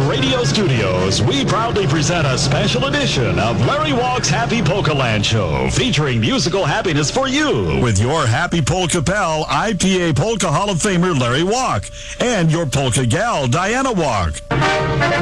Radio Studios, we proudly present a special edition of Larry Walk's Happy Polka Land Show, featuring musical happiness for you with your Happy Polka pal, IPA Polka Hall of Famer Larry Walk, and your polka gal, Diana Walk.